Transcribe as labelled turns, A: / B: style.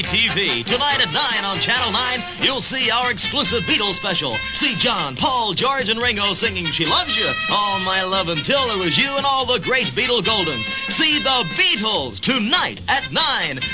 A: TV. Tonight at 9 on Channel 9, you'll see our exclusive Beatles special. See John, Paul, George, and Ringo singing She Loves You, All My Love Until It Was You, and all the great Beatle Goldens. See the Beatles tonight at 9.